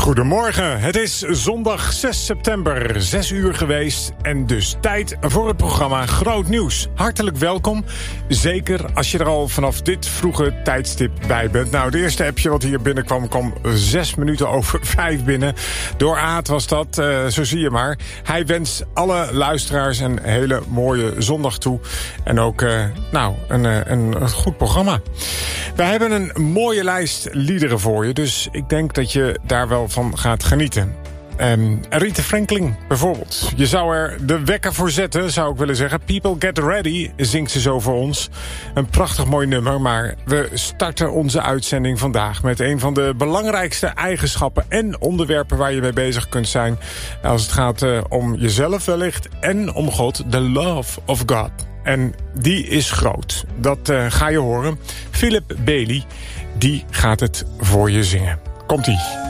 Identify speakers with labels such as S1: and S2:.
S1: Goedemorgen, het is zondag 6 september, 6 uur geweest en dus tijd voor het programma Groot Nieuws. Hartelijk welkom, zeker als je er al vanaf dit vroege tijdstip bij bent. Nou, het eerste appje wat hier binnenkwam, kwam 6 minuten over 5 binnen. Door Aad was dat, zo zie je maar. Hij wenst alle luisteraars een hele mooie zondag toe. En ook, een goed programma. We hebben een mooie lijst liederen voor je, dus ik denk dat je daar wel van gaat genieten. Aretha Franklin bijvoorbeeld. Je zou er de wekker voor zetten, zou ik willen zeggen. People Get Ready zingt ze zo voor ons. Een prachtig mooi nummer, maar we starten onze uitzending vandaag met een van de belangrijkste eigenschappen en onderwerpen waar je mee bezig kunt zijn als het gaat om jezelf wellicht en om God, the love of God. En die is groot. Dat ga je horen. Philip Bailey, die gaat het voor je zingen. Komt-ie.